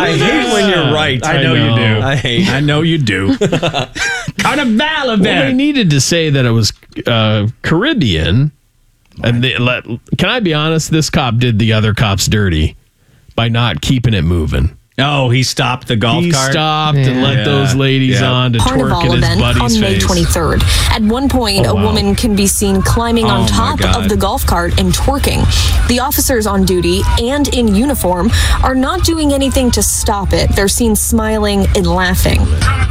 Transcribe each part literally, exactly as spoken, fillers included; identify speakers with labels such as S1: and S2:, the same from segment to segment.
S1: I hate when you're right.
S2: I know,
S3: I know.
S2: you do.
S1: I hate.
S2: I know you do. Carnival event.
S3: Well, they needed to say that it was uh, Caribbean. And they let, can I be honest? This cop did the other cops dirty by not keeping it moving.
S2: Oh, he stopped the golf
S3: He
S2: cart.
S3: stopped and
S4: Yeah.
S3: let
S2: Yeah.
S3: those ladies
S2: Yeah.
S3: on to twerk
S5: Carnival
S3: in his
S5: event
S3: buddy's
S5: on May
S3: face.
S5: twenty-third. At one point,
S3: Oh,
S5: a
S3: wow.
S5: woman can be seen climbing
S2: Oh,
S5: on
S2: my
S5: top
S2: God.
S5: of the golf cart and twerking. The officers on duty and in uniform are not doing anything to stop it. They're seen smiling and laughing.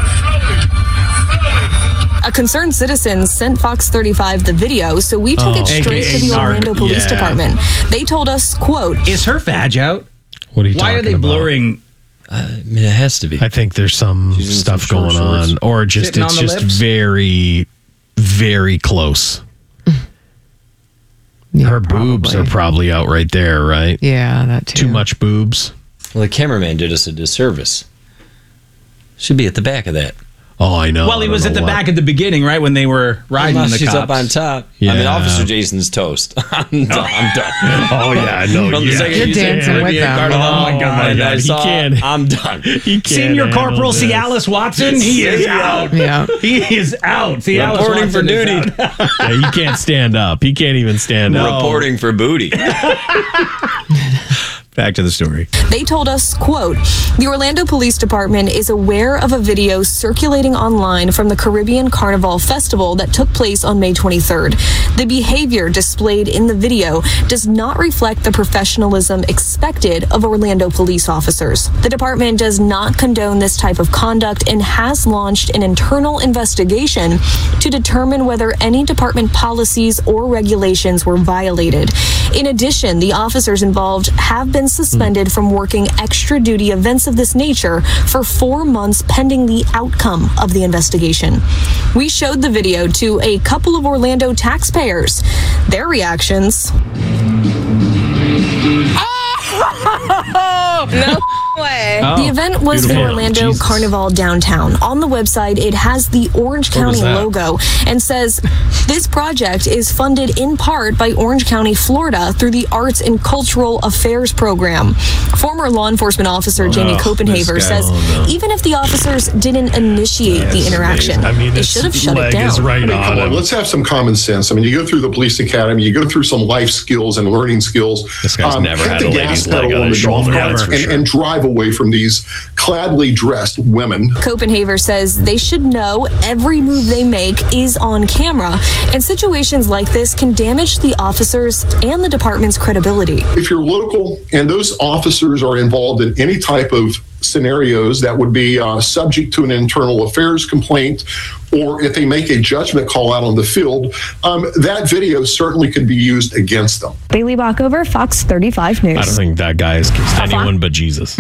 S5: A concerned citizen sent Fox thirty-five the video, so we took
S3: Oh.
S5: it straight
S2: A K A
S5: to the Orlando
S2: Narc,
S5: Police
S3: yeah.
S5: Department. They told us, quote,
S2: Is her vag out?
S3: What are you
S2: Why are
S3: talking
S2: they
S3: about?
S2: blurring?
S1: I mean, it has to be.
S3: I think there's some
S1: She's in
S3: stuff
S1: some short
S3: going on,
S1: shorts.
S3: or just
S2: Sitting
S3: it's
S2: on the
S3: just
S2: lips?
S3: very, very close.
S4: Yeah,
S3: Her boobs are probably out right there, right?
S4: Yeah, that too.
S3: Too much boobs.
S1: Well, the cameraman did us a disservice. Should be at the back of that.
S3: Oh, I know.
S2: Well, he
S3: I
S2: was
S3: don't
S2: at the
S3: know what.
S2: back at the beginning, right, when they were riding
S1: Unless
S2: the
S1: she's
S2: cops.
S1: up on top. I mean,
S3: Yeah.
S1: Officer Jason's toast. I'm done. I'm done.
S3: Oh yeah, no,
S1: From the
S3: yeah.
S1: second
S4: You're
S1: you said
S4: dancing with
S1: Caribbean
S4: them.
S1: Carnival,
S3: Oh, my God.
S1: and I
S3: He
S1: saw,
S3: can't.
S1: I'm done.
S3: He can't
S2: Senior
S3: handle
S2: Corporal
S3: this.
S2: Cialis Watson, he is out.
S4: Yeah.
S2: He is out. Cialis
S1: Reporting for
S2: Watson is
S1: duty.
S2: out.
S3: Yeah, he can't stand up. He can't even stand up.
S1: Reporting for booty.
S2: Back to the story.
S5: They told us, quote, the Orlando Police Department is aware of a video circulating online from the Caribbean Carnival Festival that took place on May twenty-third. The behavior displayed in the video does not reflect the professionalism expected of Orlando police officers. The department does not condone this type of conduct and has launched an internal investigation to determine whether any department policies or regulations were violated. In addition, the officers involved have been suspended from working extra duty events of this nature for four months pending the outcome of the investigation. We showed the video to a couple of Orlando taxpayers. Their reactions.
S6: No way.
S5: The event was the
S3: beautiful.
S5: Orlando
S3: Jesus.
S5: Carnival downtown. On the website, it has the Orange
S3: Where was
S5: County
S3: that?
S5: logo and says this project is funded in part by Orange County, Florida through the Arts and Cultural Affairs Program. Former law enforcement officer Jamie
S3: Oh,
S5: Copenhaver
S2: this guy.
S5: says
S3: Oh, no.
S5: even if the officers didn't initiate the interaction,
S3: I mean,
S5: they
S3: this
S5: should have shut
S3: leg
S5: it down.
S3: is right
S7: I mean,
S3: on
S7: come on,
S3: him.
S7: let's have some common sense. I mean, you go through the police academy, you go through some life skills and learning skills.
S3: This guy's never
S7: hit
S3: had
S7: the
S3: a
S7: gas
S3: lady's
S7: pedal
S3: leg on
S7: on
S3: his
S7: the golf
S3: shoulder,
S7: carts
S3: that's for
S7: and,
S3: sure.
S7: and drive away from these cladly dressed women.
S5: Copenhaver says they should know every move they make is on camera, and situations like this can damage the officers and the department's credibility.
S7: If you're local and those officers are involved in any type of scenarios that would be uh, subject to an internal affairs complaint, or if they make a judgment call out on the field, um, that video certainly could be used against them.
S5: Bailey Bockover, Fox thirty-five News.
S3: I don't think that guy is kissed anyone but Jesus.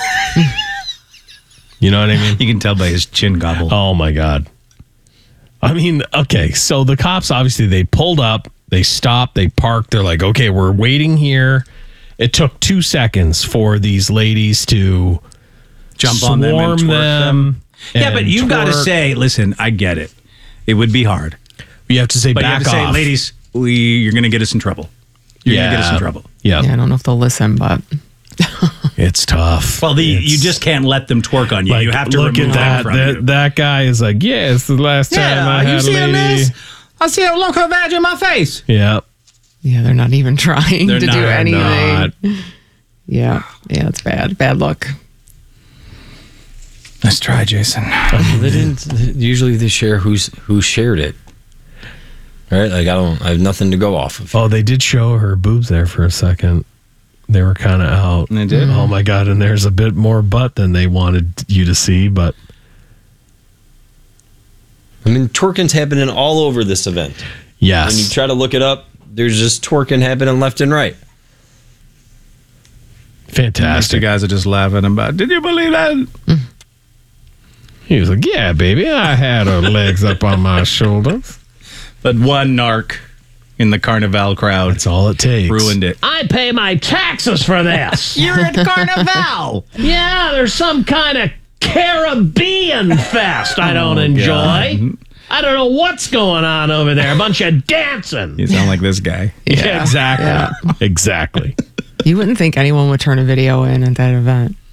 S3: You know what I mean?
S2: You can tell by his chin gobble.
S3: Oh my God. I mean, okay, so the cops obviously they pulled up, they stopped, they parked, they're like, okay, we're waiting here. It took two seconds for these ladies to
S2: Jump on them and
S3: swarm
S2: twerk them.
S3: them.
S2: Yeah, but
S3: and
S2: you've got to
S3: twerk.
S2: say, listen, I get it. It would be hard.
S3: You have to say
S2: But you
S3: back
S2: have to say,
S3: off.
S2: ladies, we, you're going to get us in trouble. You're going to get us in trouble.
S3: Yeah,
S4: Yeah, I don't know if they'll listen, but
S3: it's tough.
S2: Well, the,
S3: It's-
S2: you just can't let them twerk on you.
S3: like,
S2: you have to
S3: look
S2: remove
S3: at that.
S2: them from
S3: That,
S2: you.
S3: that guy is like, yeah, it's the last time I
S2: you
S3: had a
S2: seeing
S3: lady.
S2: this? I see her look her badge in my face.
S3: Yeah,
S4: yeah, they're not even trying
S2: They're
S4: to
S2: not,
S4: do
S2: they're
S4: anything.
S3: not.
S4: Yeah, yeah, it's bad. Bad look.
S2: Let's try, Jason.
S1: They didn't. Usually they share who's who shared it. Right? Like I don't. I have nothing to go off of.
S3: Oh, they did show her boobs there for a second. They were kind of out.
S2: They did?
S3: Oh my God! And there's a bit more butt than they wanted you to see, but
S1: I mean, twerking's happening all over this event.
S3: yes,
S1: When you try to look it up, there's just twerking happening left and right.
S2: The
S3: fantastic.
S2: guys are just laughing about, did you believe that?
S3: He was like, "Yeah, baby, I had her legs up on my shoulders."
S2: But one narc in the Carnival crowd
S3: That's all it takes.
S2: ruined it.
S3: I pay my taxes for this.
S2: You're at Carnival.
S3: Yeah, there's some kind of Caribbean fest I don't enjoy.
S2: God.
S3: I don't know what's going on over there. A bunch of dancing.
S2: You sound like this guy.
S3: Yeah, exactly. Exactly.
S4: You wouldn't think anyone would turn a video in at that event.